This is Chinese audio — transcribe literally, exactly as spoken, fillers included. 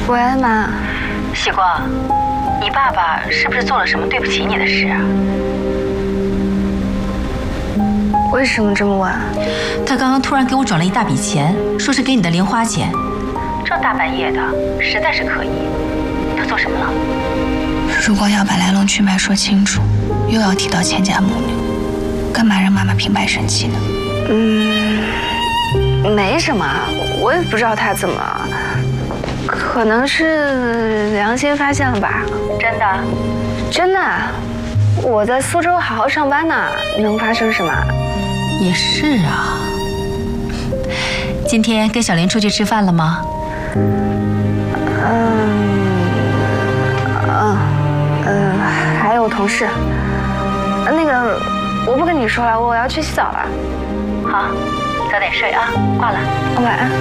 喂，妈。 喜光，你爸爸是不是做了什么对不起你的事啊？ 为什么这么晚？ 他刚刚突然给我转了一大笔钱，说是给你的零花钱。这大半夜的，实在是可疑。他做什么了？ 如果要把来龙去脉说清楚，又要提到钱家母女，干嘛让妈妈平白生气呢？ 嗯，没什么，我也不知道他怎么了，可能是良心发现了吧。 真的？ 真的，我在苏州好好上班呢，能发生什么？ 也是啊。今天跟小林出去吃饭了吗？ 嗯嗯嗯，还有同事。那个，我不跟你说了，我要去洗澡了。 好，早点睡啊，挂了。 晚安。